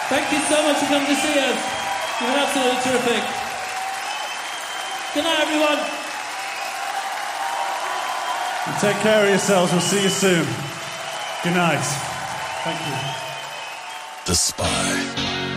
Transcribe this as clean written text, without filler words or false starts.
Thank you so much for coming to see us. You've been absolutely terrific. Good night, everyone. And take care of yourselves. We'll see you soon. Good night. Thank you. The Spy.